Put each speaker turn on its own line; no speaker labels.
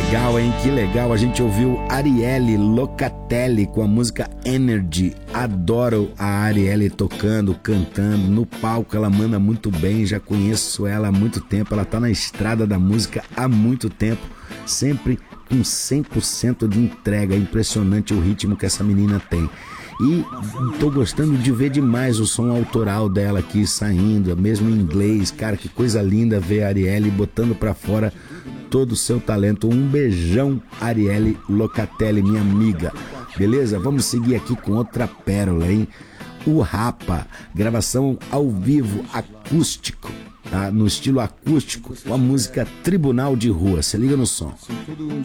legal, hein? Que legal. A gente ouviu Arielle Locatelli com a música Energy. Adoro a Arielle tocando, cantando. No palco ela manda muito bem. Já conheço ela há muito tempo. Ela tá na estrada da música há muito tempo. Sempre com 100% de entrega. É impressionante o ritmo que essa menina tem. E tô gostando de ver demais o som autoral dela aqui saindo, mesmo em inglês. Cara, que coisa linda ver a Arielle botando pra fora todo o seu talento. Um beijão, Arielle Locatelli, minha amiga. Beleza? Vamos seguir aqui com outra pérola, hein? O Rapa, gravação ao vivo, acústico, tá? No estilo acústico, com a música Tribunal de Rua. Se liga no som.